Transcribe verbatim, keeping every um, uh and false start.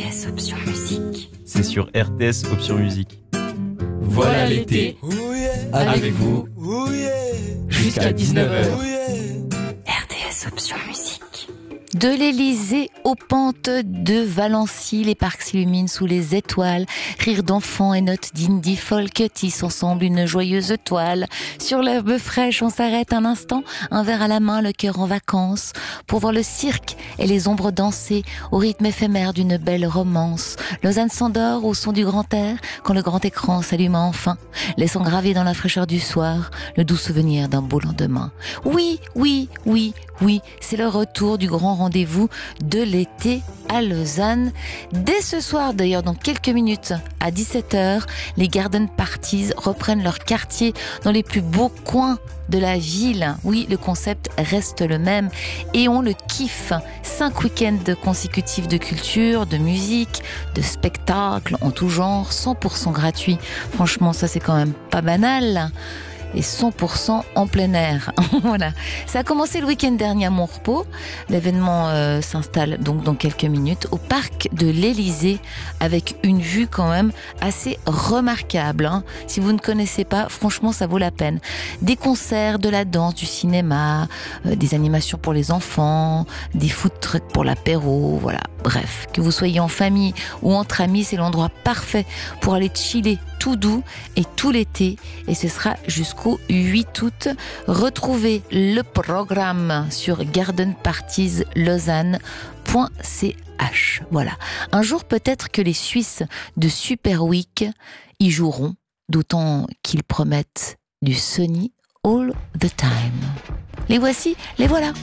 S Option Musique. C'est sur R T S Option Musique. Voilà l'été, avec vous, jusqu'à dix-neuf heures. R T S Option Musique. De l'Élysée aux pentes de Valency, les parcs s'illuminent sous les étoiles. Rires d'enfants et notes d'indie folk tissent ensemble une joyeuse toile. Sur l'herbe fraîche, on s'arrête un instant, un verre à la main, le cœur en vacances, pour voir le cirque et les ombres danser au rythme éphémère d'une belle romance. Lausanne s'endort au son du grand air quand le grand écran s'allume enfin, laissant graver dans la fraîcheur du soir le doux souvenir d'un beau lendemain. Oui, oui, oui, oui, c'est le retour du grand rendez-vous de l'été à Lausanne. Dès ce soir, d'ailleurs, dans quelques minutes, à dix-sept heures, les garden parties reprennent leur quartier dans les plus beaux coins de la ville. Oui, le concept reste le même et on le kiffe. Cinq week-ends consécutifs de culture, de musique, de spectacles en tout genre, cent pour cent gratuits. Franchement, ça c'est quand même pas banal. Et cent pour cent en plein air. Voilà. Ça a commencé le week-end dernier à Montrepos. L'événement euh, s'installe donc dans quelques minutes au parc de l'Élysée avec une vue quand même assez remarquable. Hein. Si vous ne connaissez pas, franchement, ça vaut la peine. Des concerts, de la danse, du cinéma, euh, des animations pour les enfants, des food trucks pour l'apéro, voilà. Bref, que vous soyez en famille ou entre amis, c'est l'endroit parfait pour aller chiller tout doux et tout l'été. Et ce sera jusqu'au huit août. Retrouvez le programme sur garden parties lausanne point c h. Voilà. Un jour, peut-être que les Suisses de Super Week y joueront, d'autant qu'ils promettent du Sony all the time. Les voici, les voilà.